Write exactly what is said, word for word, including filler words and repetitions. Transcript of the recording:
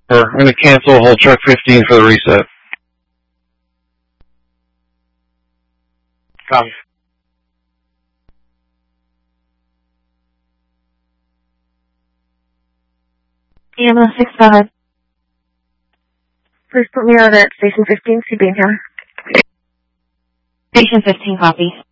I'm going to cancel, hold truck fifteen for the reset. Copy. Ambulance six five. Please put me on at station fifteen, C B here. Station fifteen, copy.